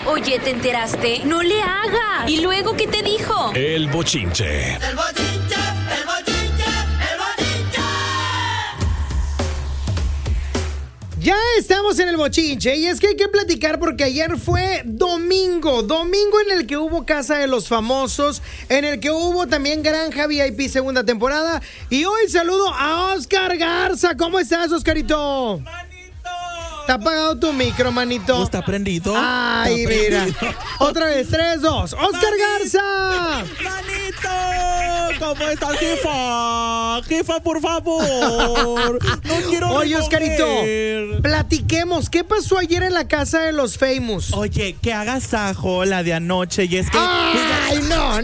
Oye, ¿te enteraste? ¡No le hagas! ¿Y luego qué te dijo? El bochinche. El bochinche, el bochinche, el bochinche. Ya estamos en el bochinche y es que hay que platicar porque ayer fue domingo en el que hubo Casa de los Famosos, en el que hubo también Granja VIP segunda temporada y hoy saludo a Oscar Garza. ¿Cómo estás, Oscarito? ¿Te ha apagado tu micro, manito? ¿No está prendido? Ay, ¿Está mira. prendido? Otra vez, 3, 2. ¡Oscar Garza! ¡Manito! ¿Cómo estás, jefa? Jefa, por favor. No quiero Oye, Oscarito, recoger. platiquemos. ¿Qué pasó ayer en la Casa de los Famous? Oye, que hagas ajo la de anoche y es que... ¡Ay, no!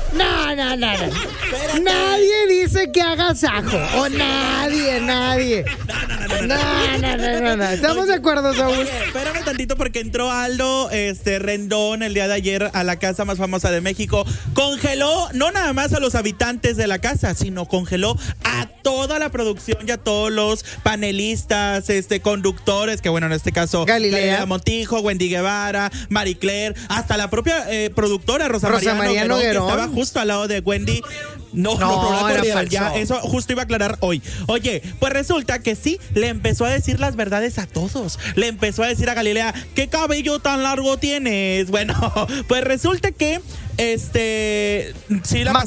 Nadie dice que hagas ajo. O nadie. No. Estamos de acuerdo, Saúl. Oye, espérame tantito porque entró Aldo Rendón el día de ayer a la casa más famosa de México. Congeló no nada más a los habitantes de la casa, sino congeló a toda la producción y a todos los panelistas, conductores, que bueno, en este caso Galilea Montijo, Wendy Guevara, Marie Claire, hasta la propia productora Rosa María Noguerón, que estaba justo al lado de Wendy. No, la era cordial, falso. ya, eso justo iba a aclarar hoy. Oye, pues resulta que sí, le empezó a decir las verdades a todos. Le empezó a decir a Galilea, ¿qué cabello tan largo tienes? Bueno, pues resulta que sí la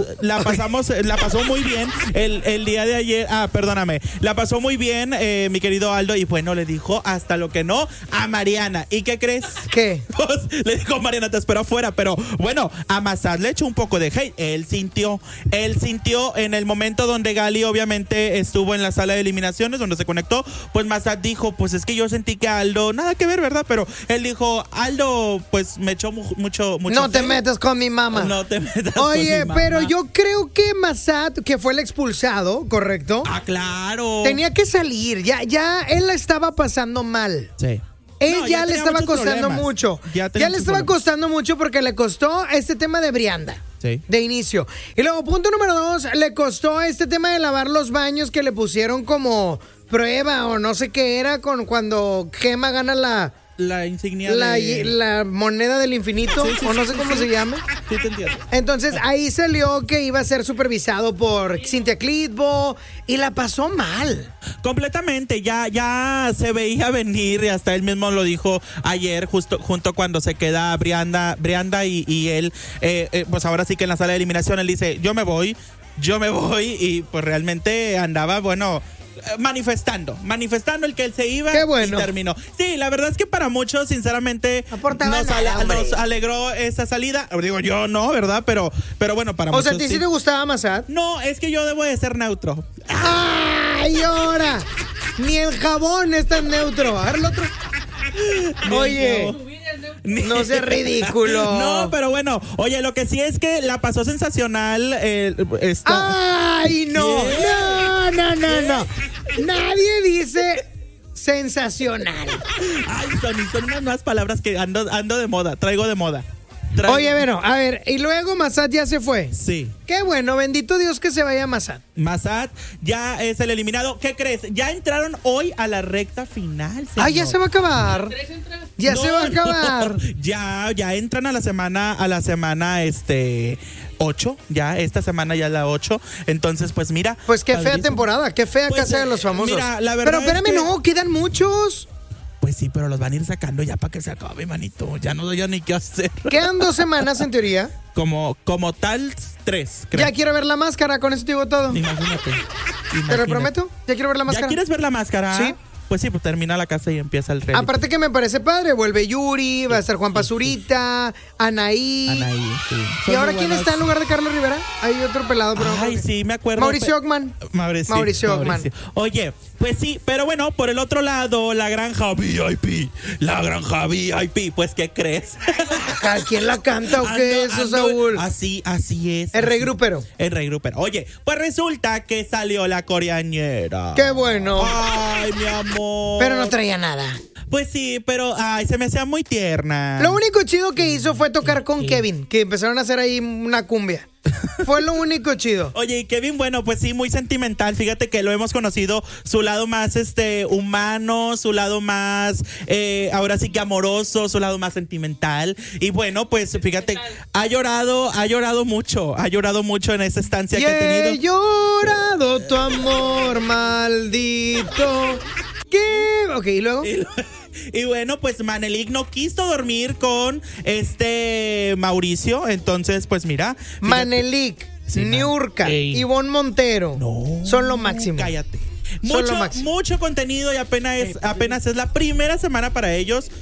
pasó muy bien el día de ayer. Perdóname, la pasó muy bien mi querido Aldo y bueno, le dijo hasta lo que no a Mariana. ¿Y qué crees? ¿Qué? Pues, le dijo Mariana, te espero afuera, pero bueno, a Massad le echó un poco de hate. Él sintió en el momento donde Gali obviamente estuvo en la sala de eliminaciones donde se conectó, pues Massad dijo, pues es que yo sentí que Aldo, nada que ver, ¿verdad? Pero él dijo, Aldo pues me echó mucho No te hate. metas con mi mamá. No te metas Oye, con mi mamá. pero yo creo que Massad, que fue el expulsado, ¿correcto? Claro. Tenía que salir, ya él la estaba pasando mal. Sí. Él No, ya le tenía estaba muchos costando problemas. mucho. Ya Ya tenía le muchos estaba problemas. costando mucho porque le costó este tema de Brianda. Sí. De inicio. Y luego, punto número 2, le costó este tema de lavar los baños que le pusieron como prueba o no sé qué era cuando Gema gana La insignia la moneda del infinito, Sí, o no sé cómo se llama. Sí, te entiendo. Entonces ahí salió que iba a ser supervisado por Cintia Clitbo y la pasó mal. Completamente, ya se veía venir y hasta él mismo lo dijo ayer, junto cuando se queda Brianda y él, pues ahora sí que en la sala de eliminación él dice, yo me voy y pues realmente andaba, bueno, manifestando el que él se iba. Qué bueno. Y terminó. Sí, la verdad es que para muchos, sinceramente, nos alegró esa salida. Digo, yo no, ¿verdad? Pero bueno, para muchos. O sea, ¿a ti sí te gustaba Massad? No, es que yo debo de ser neutro. ¡Ay, ahora! Ni el jabón es tan neutro. A ver el otro. Oye, no seas ridículo. No, pero bueno, oye, lo que sí es que la pasó sensacional. ¡Ay, no! ¿Qué? No. Nadie dice sensacional. Ay, son unas nuevas palabras que ando de moda, traigo de moda. Oye, bueno, a ver, y luego Massad ya se fue. Sí. Qué bueno, bendito Dios que se vaya Massad. Massad ya es el eliminado. ¿Qué crees? Ya entraron hoy a la recta final, señor. Ay, ya se va a acabar. Ya se va a acabar. Ya entran a la semana 8, ya esta semana ya la 8. Entonces, pues mira. Pues qué fea padrísimo. temporada, qué fea Pues, Casa de los Famosos. mira, la verdad pero espérame, es que- no, quedan muchos. Pues sí, pero los van a ir sacando ya para que se acabe, manito. Ya no doy ya ni qué hacer. Quedan 2 semanas en teoría. Como tal, 3, creo. Ya quiero ver la máscara, con eso te digo todo. Imagínate. Te lo prometo, ya quiero ver la máscara. ¿Ya quieres ver la máscara? Sí. Pues sí, pues termina la casa y empieza el rey. Aparte que me parece padre, vuelve Yuri, va a estar Juan Pazurita, Anaí. Sí. ¿Y Son ahora muy quién buenas. está en lugar de Carlos Rivera? Hay otro pelado, pero Ay, sí, me acuerdo. Mauricio Ockman. Mauricio Ockman. Oye, pues sí, pero bueno, por el otro lado, la granja VIP. Pues, ¿qué crees? ¿Quién la canta o qué es eso, Saúl? Así es. El regrupero. El regrupero. Oye, pues resulta que salió la coreañera. Qué bueno. Ay, mi amor. Pero no traía nada. Pues sí, pero ay, se me hacía muy tierna. Lo único chido que hizo fue tocar con Kevin, que empezaron a hacer ahí una cumbia. Fue lo único chido. Oye, y Kevin, bueno, pues sí, muy sentimental. Fíjate que lo hemos conocido, su lado más humano, su lado más, ahora sí que amoroso, su lado más sentimental. Y bueno, pues fíjate, ha llorado mucho en esa estancia que ha tenido. He llorado tu amor maldito. ¿Qué? Ok, ¿y luego? Y bueno, pues Manelik no quiso dormir con Mauricio. Entonces, pues mira. Fíjate. Manelik, Sí, Niurka, Ey. Ivonne Montero. No. Son lo máximo. Cállate. Son lo máximo. Mucho contenido y apenas es la primera semana para ellos.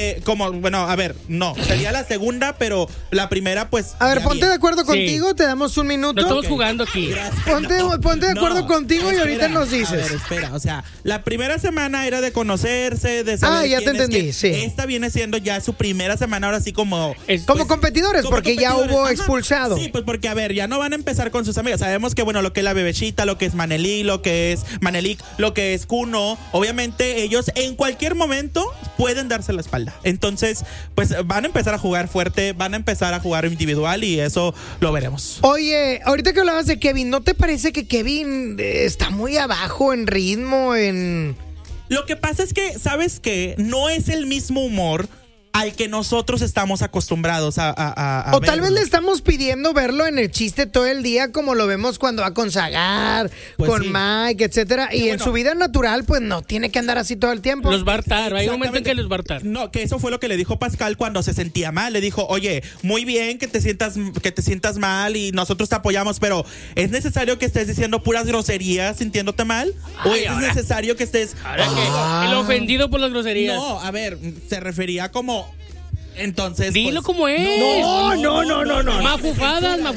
Sería la segunda, pero la primera, pues. A ver, ya ponte bien. de acuerdo Sí. contigo, te damos un minuto. No estamos jugando aquí. Ponte de acuerdo contigo y ahorita nos A ver, dices. espera, o sea, la primera semana era de conocerse, de saber ya te quién es entendí, quién. sí. Esta viene siendo ya su primera semana, ahora sí como... Como competidores, como porque ya competidores. hubo Ajá. expulsado. Sí, pues porque, a ver, ya no van a empezar con sus amigas. Sabemos que, bueno, lo que es la Bebechita, lo que es Manelik, lo que es Kuno, obviamente ellos en cualquier momento pueden darse la espalda. Entonces, pues van a empezar a jugar fuerte, van a empezar a jugar individual y eso lo veremos. Oye, ahorita que hablabas de Kevin, ¿no te parece que Kevin está muy abajo en ritmo, Lo que pasa es que, ¿sabes qué? No es el mismo humor al que nosotros estamos acostumbrados a O tal verlo. vez le estamos pidiendo verlo en el chiste todo el día, como lo vemos cuando va con Zagar, Pues con sí. Mike, etcétera. Y en bueno. su vida natural, pues no tiene que andar así todo el tiempo. Los va a hartar. Hay un momento en que los va a hartar. No, que eso fue lo que le dijo Pascal cuando se sentía mal. Le dijo, oye, muy bien que te sientas mal y nosotros te apoyamos, pero ¿es necesario que estés diciendo puras groserías sintiéndote mal? ¿O es necesario que estés... Ahora que el ofendido por las groserías. No, a ver, se refería como... Entonces, Dilo pues, como es. No. Mafufadas. No.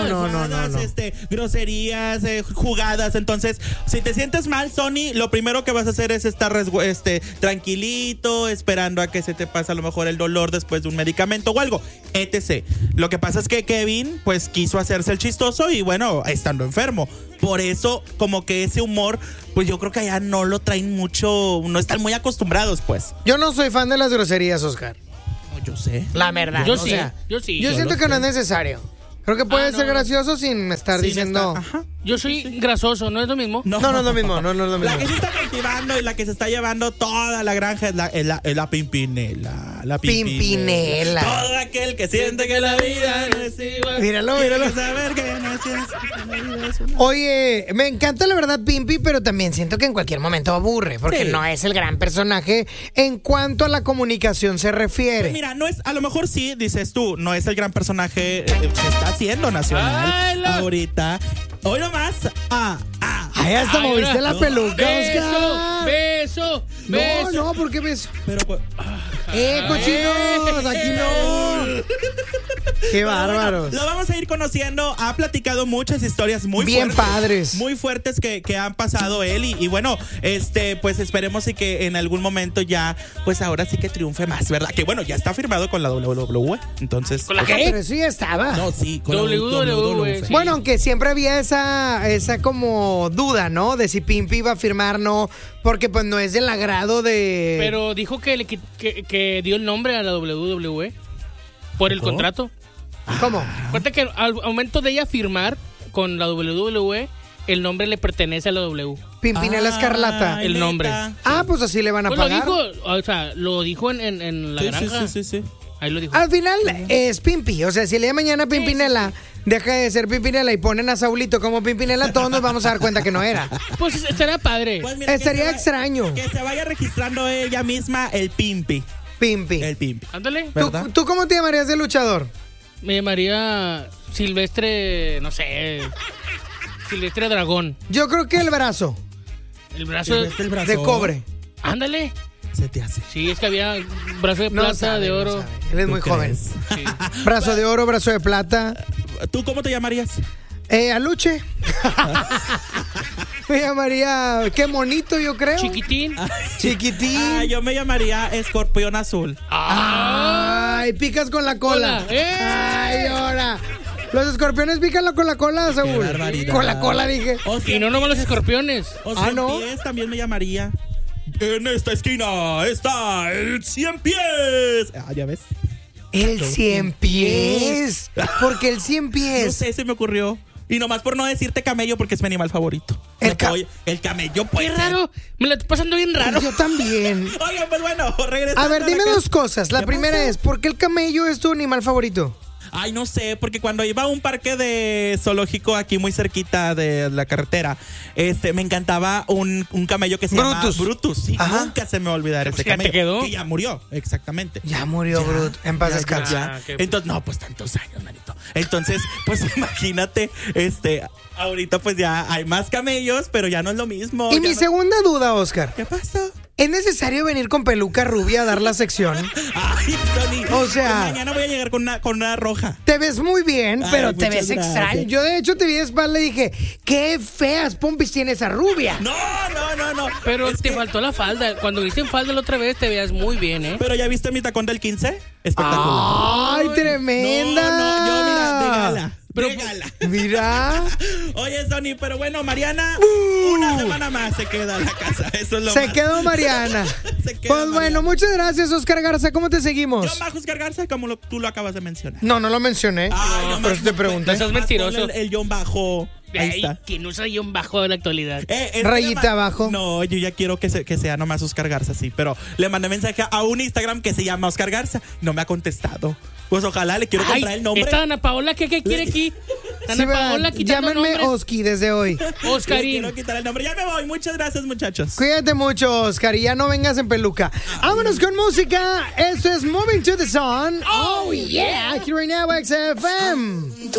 Groserías, jugadas. Entonces, si te sientes mal, Sony, lo primero que vas a hacer es estar tranquilito, esperando a que se te pase a lo mejor el dolor después de un medicamento o algo, etc. Lo que pasa es que Kevin, pues, quiso hacerse el chistoso y, bueno, estando enfermo. Por eso, como que ese humor, pues yo creo que allá no lo traen mucho, no están muy acostumbrados, pues. Yo no soy fan de las groserías, Oscar. No, yo sé. La verdad. Yo o sí, sea, yo sí. Yo siento que no es necesario. Creo que puede ser gracioso sin estar Sin diciendo... estar- ajá. Yo soy grasoso, ¿no es lo mismo? No es lo mismo, no es lo La mismo. que se está cultivando y la que se está llevando toda la granja es la Pimpinela. La Pimpinela. Todo aquel que siente que la vida no es igual. Míralo. Tiene que saber que no es igual. Oye, me encanta la verdad Pimpi, pero también siento que en cualquier momento aburre, porque Sí. no es el gran personaje en cuanto a la comunicación se refiere. Pues mira, no es, a lo mejor sí, dices tú, no es el gran personaje que está haciendo Nacional ahorita. Hoy nomás. Ay, hasta Ay, moviste ahora- la peluca, Beso, Oscar. beso. No, ¿por qué beso? Pero pues, Cochinos, aquí no. Qué bárbaros. lo vamos a ir conociendo. Ha platicado muchas historias muy Bien fuertes, padres. muy fuertes que han pasado él y bueno, pues esperemos y que en algún momento ya, pues ahora sí que triunfe más, ¿verdad? Que bueno, ya está firmado con la WWE, entonces. ¿Con la Ah, qué? pero eso ya estaba. No, sí, con WWE, sí. Bueno, aunque siempre había esa como duda, ¿no? De si Pimpi iba a firmar, no, porque pues no es del agrado de... Pero dijo que dio el nombre a la WWE por el ¿Cómo? contrato. ¿Cómo? Cuenta que al momento de ella firmar con la WWE, el nombre le pertenece a la W. Pimpinela Escarlata. el nombre. Ah, pues así le van a Pues lo pagar. dijo, o sea, lo dijo en la granja. Sí. Ahí lo dijo. Al final es Pimpi. O sea, si el día de mañana Pimpinela deja de ser Pimpinela y ponen a Saulito como Pimpinela, todos nos vamos a dar cuenta que no era. Pues estará padre. Pues mira, Estaría que se extraño. Que se vaya registrando ella misma el Pimpi. Pimpi. El Pimpi. Ándale. ¿Verdad? ¿Tú cómo te llamarías de luchador? Me llamaría Silvestre, no sé. Silvestre Dragón. Yo creo que el brazo El brazo. El brazo. de cobre. Ándale. Se te hace. Sí, es que había brazo de plata, sabe, de no oro. sabe. Él es muy ¿Tú joven. crees? Sí. Brazo de oro, brazo de plata. ¿Tú cómo te llamarías? Aluche. Me llamaría, qué monito, yo creo. Chiquitín. Chiquitín. Yo me llamaría Escorpión Azul. Ay, picas con la cola. Cola. Ay, ahora. Los escorpiones pican con la cola, Saúl. barbaridad. Con la cola, dije. Y no nomás los escorpiones. O Ah, ¿no? también me llamaría. En esta esquina está el 100 pies. Ah, ¿ya ves? El 100 pies. ¿Por qué el 100 No pies? sé, se me ocurrió. Y nomás por no decirte camello porque es mi animal favorito. El El camello puede Qué ser. raro. Me lo estoy pasando bien raro. Yo también. Oigan, pues bueno, regresando A ver, dime la dos cosas. La ¿Qué primera pasó? es, ¿por qué el camello es tu animal favorito? Ay, no sé, porque cuando iba a un parque de zoológico aquí muy cerquita de la carretera, me encantaba un camello que se llama Brutus. Sí, Ajá. nunca se me va a olvidar ese ¿Ya te camello. quedó? Que ya murió, exactamente. Ya murió Brut. En paz descanse. ya. qué- Entonces, no, pues tantos años, manito. Entonces, pues imagínate, ahorita pues ya hay más camellos, pero ya no es lo mismo. Y ya mi no- segunda duda, Oscar. ¿Qué pasó? ¿Es necesario venir con peluca rubia a dar la sección? Ay, Tony. O sea- mañana voy a llegar con una roja. Te ves muy bien, Ay, pero te muchas ves gracias. extraño. Yo, de hecho, te vi de espalda y dije, qué feas pompis tiene esa rubia. No. Pero Es te que- faltó la falda. Cuando viste en falda la otra vez te veías muy bien, ¿eh? Pero ya viste mi tacón del 15? Espectacular. ¡Ay, tremenda! No, yo mira, de gala. Pero- de gala. Mira, Oye, Sony, pero bueno, Mariana, una semana más se queda en la casa. Eso es lo se más. quedó Mariana. Se queda Pues bueno, Mariana. muchas gracias, Oscar Garza. ¿Cómo te Yo, seguimos? Majos Gargarza, como tú lo acabas de mencionar. No lo mencioné. Ay, no, por eso te pregunté. no seas mentiroso. El John Bajo. Ahí Ay, está. ¿quién usa guión bajo de la actualidad? Rayita abajo. No, yo ya quiero que sea nomás Oscar Garza, sí. Pero le mandé mensaje a un Instagram que se llama Oscar Garza. No me ha contestado. Pues ojalá le quiero comprar el nombre. Esta Ana Paola, ¿qué quiere aquí? Ana Sí, va, Paola quitando llámenme nombres. Oski desde hoy. Le Oscarín. quiero quitar el nombre. Ya me voy. Muchas gracias, muchachos. Cuídate mucho, Oscar, y ya no vengas en peluca. Vámonos con música. Esto es Moving to the Sun. Oh, yeah. Aquí right now, XFM.